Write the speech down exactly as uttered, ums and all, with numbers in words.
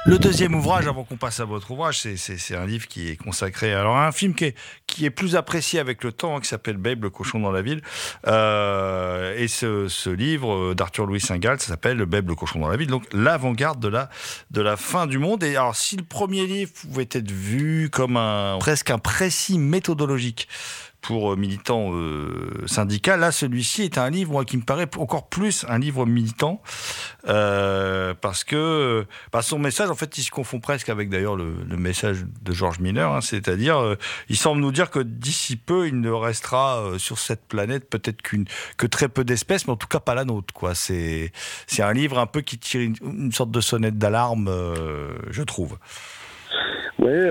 Le deuxième ouvrage, avant qu'on passe à votre ouvrage, c'est, c'est, c'est un livre qui est consacré alors, à un film qui est, qui est plus apprécié avec le temps, hein, qui s'appelle Babe, le cochon dans la ville. Euh, et ce, ce livre d'Arthur Louis Saint-Gall, ça s'appelle Babe, le cochon dans la ville, donc l'avant-garde de la, de la fin du monde. Et alors, si le premier livre pouvait être vu comme un, presque un précis méthodologique pour militants euh, syndicats, là, celui-ci est un livre moi, qui me paraît encore plus un livre militant, euh, parce que bah, son message, en fait, il se confond presque avec d'ailleurs le, le message de George Miller, hein, c'est-à-dire, euh, il semble nous dire que d'ici peu, il ne restera euh, sur cette planète peut-être qu'une, que très peu d'espèces, mais en tout cas pas la nôtre, quoi. C'est, c'est un livre un peu qui tire une, une sorte de sonnette d'alarme, euh, je trouve. Ouais.